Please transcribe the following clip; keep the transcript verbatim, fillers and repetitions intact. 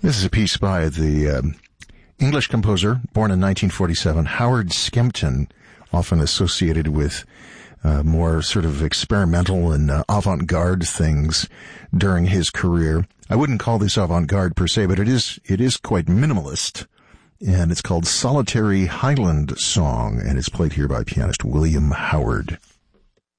This is a piece by the um, English composer, born in nineteen forty-seven, Howard Skempton, often associated with uh, more sort of experimental and uh, avant-garde things during his career. I wouldn't call this avant-garde per se, but it is it is quite minimalist, and it's called Solitary Highland Song, and it's played here by pianist William Howard.